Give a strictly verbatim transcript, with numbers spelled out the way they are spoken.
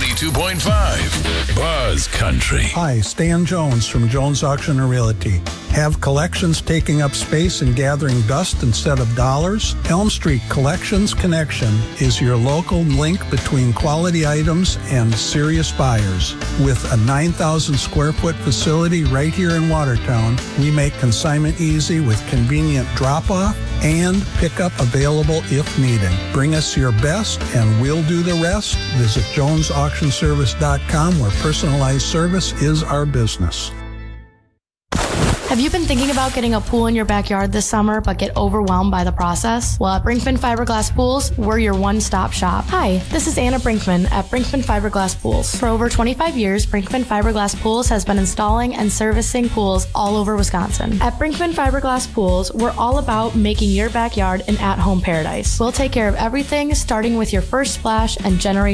ninety-two point five Buzz Country. Hi, Stan Jones from Jones Auction and Realty. Have collections taking up space and gathering dust instead of dollars? Elm Street Collections Connection is your local link between quality items and serious buyers. With a nine thousand square foot facility right here in Watertown, we make consignment easy with convenient drop-off and pickup available if needed. Bring us your best and we'll do the rest. Visit jones auction service dot com where personalized service is our business. Have you been thinking about getting a pool in your backyard this summer but get overwhelmed by the process? Well, at Brinkman Fiberglass Pools, we're your one-stop shop. Hi, this is Anna Brinkman at Brinkman Fiberglass Pools. For over twenty-five years, Brinkman Fiberglass Pools has been installing and servicing pools all over Wisconsin. At Brinkman Fiberglass Pools, we're all about making your backyard an at-home paradise. We'll take care of everything, starting with your first splash and generate